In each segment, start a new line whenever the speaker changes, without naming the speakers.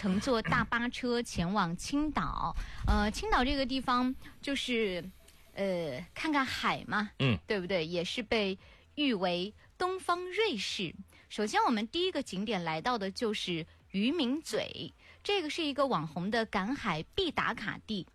乘坐大巴车前往青岛。青岛这个地方就是看看海嘛，对不对？也是被誉为东方瑞士。首先我们第一个景点来到的就是渔民嘴，这个是一个网红的赶海必打卡地，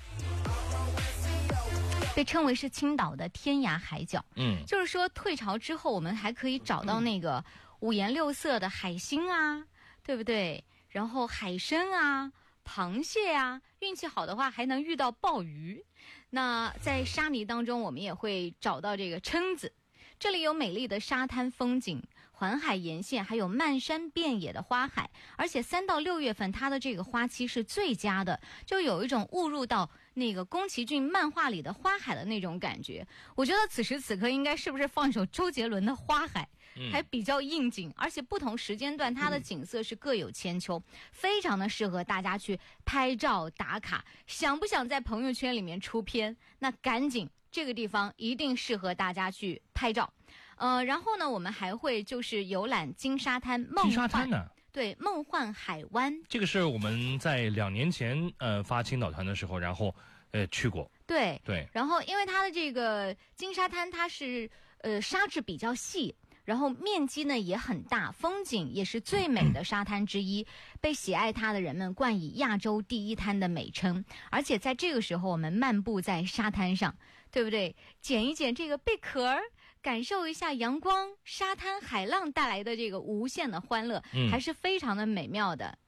被称为是青岛的天涯海角。就是说退潮之后我们还可以找到那个五颜六色的海星啊，对不对？然后海参啊，螃蟹啊，运气好的话还能遇到鲍鱼。那在沙泥当中我们也会找到这个蛏子。这里有美丽的沙滩风景，环海沿线还有漫山遍野的花海，而且3到6月份它的这个花期是最佳的，就有一种误入到那个宫崎骏漫画里的花海的那种感觉。我觉得此时此刻应该是不是放一首周杰伦的花海，还比较应景，而且不同时间段它的景色是各有千秋，非常的适合大家去拍照打卡。想不想在朋友圈里面出片？那赶紧，这个地方一定适合大家去拍照。然后呢我们还会就是游览金沙滩梦幻。
金沙滩呢？
对，梦幻海湾。这
个是我们在2年前发青岛团的时候，然后去过。
对。然后因为它的这个金沙滩它是沙质比较细，然后面积呢也很大，风景也是最美的沙滩之一，被喜爱它的人们冠以亚洲第一滩的美称。而且在这个时候我们漫步在沙滩上，对不对？捡一捡这个贝壳，感受一下阳光、沙滩、海浪带来的这个无限的欢乐，还是非常的美妙的。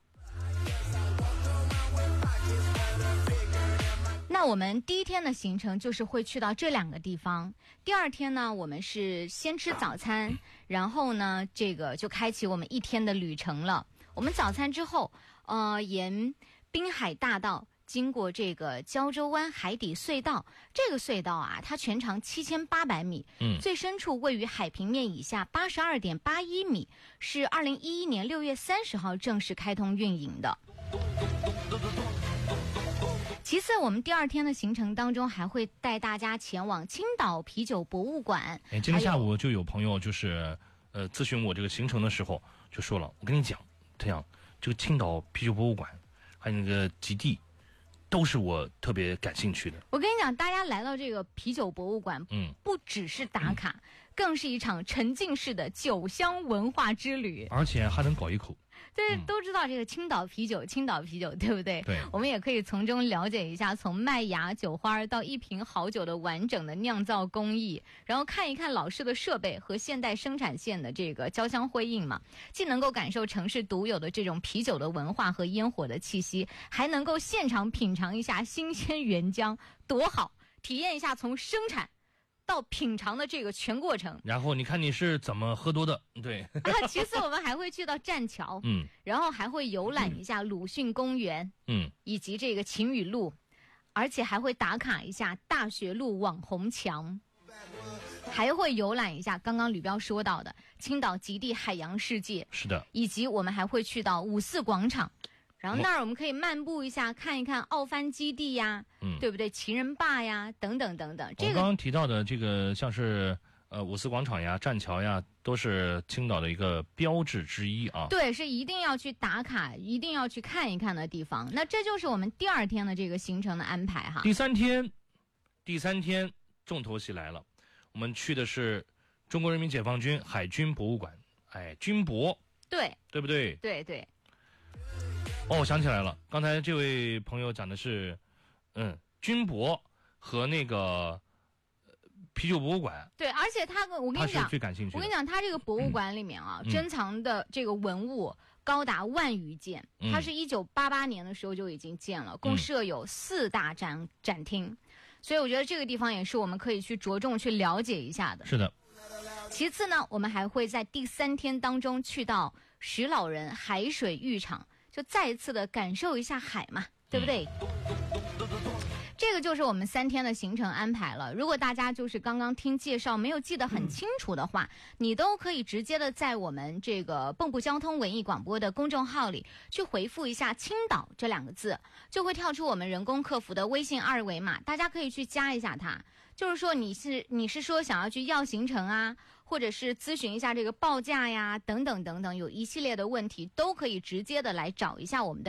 那我们第一天的行程就是会去到这2个地方。第2天呢，我们是先吃早餐，然后呢，这个就开启我们1天的旅程了。我们早餐之后，沿滨海大道经过这个胶州湾海底隧道，这个隧道啊，它全长7800米，最深处位于海平面以下82.81米，是2011年6月30号正式开通运营的。其次我们第2天的行程当中还会带大家前往青岛啤酒博物馆。
今天下午就有朋友就是咨询我这个行程的时候就说了，我跟你讲，这样这个青岛啤酒博物馆还有那个极地都是我特别感兴趣的。
我跟你讲，大家来到这个啤酒博物馆，不只是打卡，更是一场沉浸式的酒香文化之旅，
而且还能搞一口。
对，都知道这个青岛啤酒，对不对？
对，
我们也可以从中了解一下从麦芽、酒花到一瓶好酒的完整的酿造工艺，然后看一看老式的设备和现代生产线的这个交相辉映嘛，既能够感受城市独有的这种啤酒的文化和烟火的气息，还能够现场品尝一下新鲜原浆，多好！体验一下从生产到品尝的这个全过程。
然后你看你是怎么喝多的。对
其次我们还会去到栈桥，然后还会游览一下鲁迅公园，以及这个晴雨路，而且还会打卡一下大学路网红墙，还会游览一下刚刚吕彪说到的青岛极地海洋世界。
是的，
以及我们还会去到5·4广场，然后那儿我们可以漫步一下，看一看奥帆基地呀，对不对？情人坝呀，等等等等。
我刚刚提到的这个，像是5·4广场呀、栈桥呀，都是青岛的一个标志之一啊。
对，是一定要去打卡，一定要去看一看的地方。那这就是我们第2天的这个行程的安排哈。
第三天重头戏来了，我们去的是中国人民解放军海军博物馆。军博，
对
不对？
对。
我想起来了，刚才这位朋友讲的是，军博和那个啤酒博物馆。
对，而且我跟你讲，
他是最感兴趣的。
我跟你讲，他这个博物馆里面啊，珍藏的这个文物高达1万余件，它是1988年的时候就已经建了，共设有4大展厅，所以我觉得这个地方也是我们可以去着重去了解一下的。
是的。
其次呢，我们还会在第3天当中去到石老人海水浴场，就再一次的感受一下海嘛，对不对？这个就是我们3天的行程安排了。如果大家就是刚刚听介绍没有记得很清楚的话，你都可以直接的在我们这个蚌埠交通文艺广播的公众号里去回复一下青岛这2个字，就会跳出我们人工客服的微信2维码，大家可以去加一下它。就是说你是说想要去要行程啊，或者是咨询一下这个报价呀，等等等等，有一系列的问题都可以直接的来找一下我们的